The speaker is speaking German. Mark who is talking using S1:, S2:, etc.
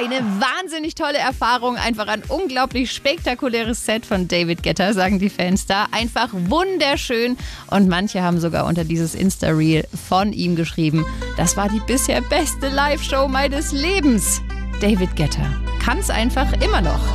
S1: eine wahnsinnig tolle Erfahrung. Einfach ein unglaublich spektakuläres Set von David Guetta, sagen die Fans da. Einfach wunderschön. Und manche haben sogar unter dieses Insta-Reel von ihm geschrieben, das war die bisher beste Live-Show meines Lebens. David Guetta kann's einfach immer noch.